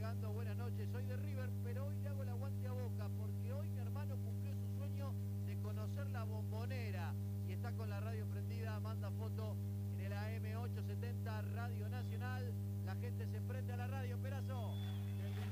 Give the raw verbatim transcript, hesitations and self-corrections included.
escuchando. Buenas noches, soy de River, pero hoy